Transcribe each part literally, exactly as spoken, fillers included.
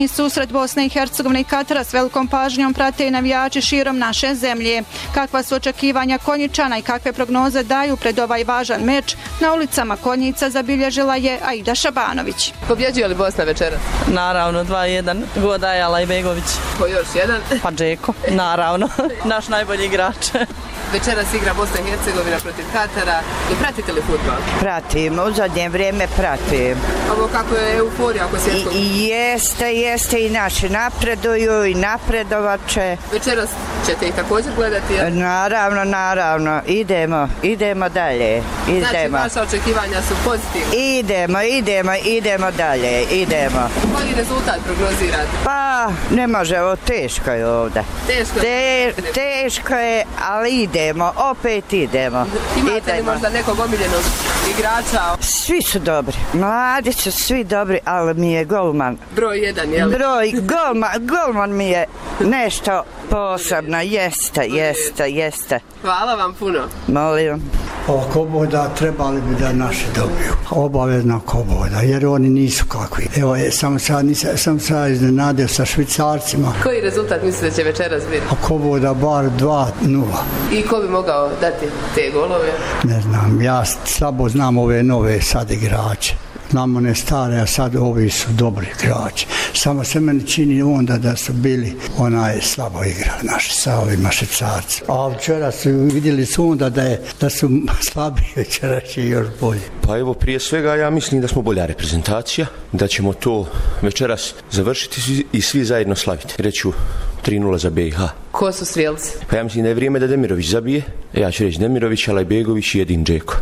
Susret Bosne i Hercegovine i Katara s velikom pažnjom prate i navijači širom naše zemlje. Kakva su očekivanja Konjičana i kakve prognoze daju pred ovaj važan meč, na ulicama Konjica zabilježila je Aida Šabanović. Pobjeđuje li Bosna večeras? Naravno, dva jedan. Godaja Lajbegović. Ko još jedan? Pa Džeko, naravno. Naš najbolji igrač. Večeras igra Bosna i Hercegovina protiv Katara. I pratite li fudbal? Pratim, u zadnje vrijeme pratim. Ovo kako je euforija oko svjetskog? I, jeste, jeste i naši napreduju i napredovat će. Večeras ćete ih također gledati? Ja? Naravno, naravno. Idemo, idemo dalje. Idemo. Znači, vaša očekivanja su pozitivne? Idemo, idemo, idemo dalje, idemo. Koji rezultat prognozirate? Pa, ne može, ovo teško je ovdje. Teško je? Te, teško je, ali idemo, opet idemo. Imate li možda nekog omiljenog igrača? Svi su dobri, mladi su svi dobri, ali mi je golman. Broj jedan, jel? Broj, golman, golman mi je nešto posebno, jeste, jeste, jeste. Hvala vam puno. Molim. Oko boda trebali bi da naši dobiju. Obavezno oko boda, jer oni nisu kakvi. Evo, sam sad, nisam, sam sad iznenadio sa Švicarcima. Koji rezultat mislite da će večeras biti? Oko boda bar dva nula. I ko bi mogao dati te golove? Ne znam, ja slabo znam ove nove sad igrače. Znamo ne stare, a sad ovi su dobri igrači. Samo se meni čini onda da su bili onaj slabo igrali naši sa ovima Švicarci. A včera su vidjeli su onda da, je, da su slabi, večera će još bolje. Pa evo, prije svega ja mislim da smo bolja reprezentacija, da ćemo to večeras završiti i svi zajedno slaviti. Reću tri nula za B i H. Ko su strijelci? Pa ja mislim da je vrijeme da Demirović zabije. Ja ću reći Demirović, Alajbegović i Edin Džeko.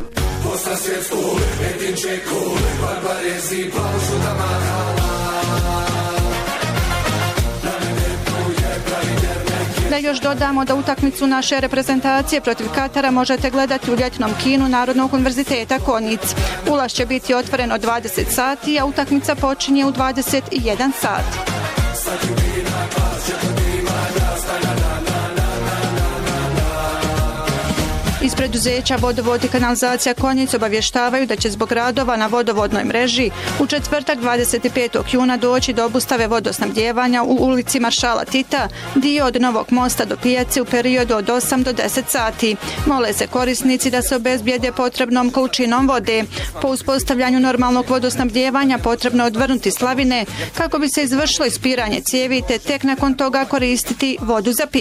Da još dodamo da utakmicu naše reprezentacije protiv Katara možete gledati u ljetnom kinu Narodnog univerziteta Konjic. Ulaz će biti otvoren od dvadeset sati, a utakmica počinje u dvadeset jedan sat. Iz preduzeća Vodovod i kanalizacija Konjic obavještavaju da će zbog radova na vodovodnoj mreži u četvrtak dvadeset petog juna doći do obustave vodosnabdijevanja u ulici Maršala Tita, dio od Novog mosta do pijace u periodu od osam do deset sati. Mole se korisnici da se obezbijede potrebnom količinom vode. Po uspostavljanju normalnog vodosnabdijevanja potrebno je odvrnuti slavine kako bi se izvršilo ispiranje cijevi te tek nakon toga koristiti vodu za piće.